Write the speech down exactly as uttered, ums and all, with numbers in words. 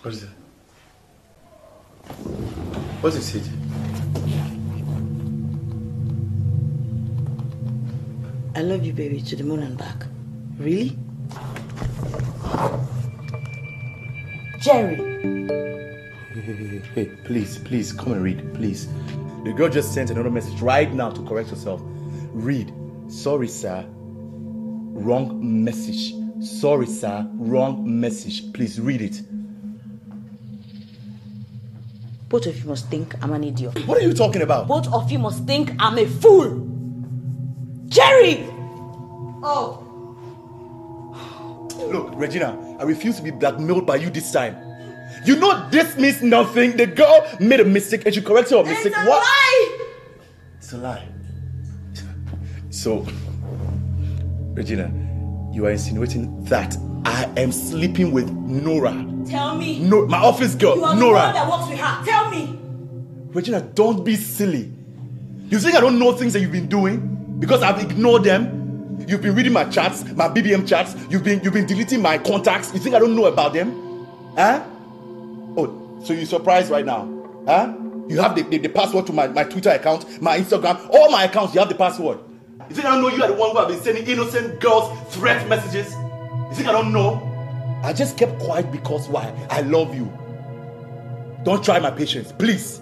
What is it? What is it? I love you, baby, to the moon and back. Really? Jerry! Hey, hey, hey, hey, please, please, come and read, please. The girl just sent another message right now to correct herself. Read. Sorry, sir. Wrong message. Sorry, sir. Wrong message. Please read it. Both of you must think I'm an idiot. What are you talking about? Both of you must think I'm a fool. Jerry! Oh. Look, Regina, I refuse to be blackmailed by you this time. You know this means nothing. The girl made a mistake and she corrected her mistake. It's a What? lie! It's a lie. So, Regina, you are insinuating that I am sleeping with Nora. Tell me. No, my office girl, you are Nora. The one that works with her. Tell me. Regina, don't be silly. You think I don't know things that you've been doing because I've ignored them? You've been reading my chats, my B B M chats. You've been you've been deleting my contacts. You think I don't know about them? Huh? Oh, so you're surprised right now? Huh? You have the, the, the password to my, my Twitter account, my Instagram, all my accounts, you have the password. You think I don't know you are the one who have been sending innocent girls threat messages? You think I don't know? I just kept quiet because why? I love you. Don't try my patience, please.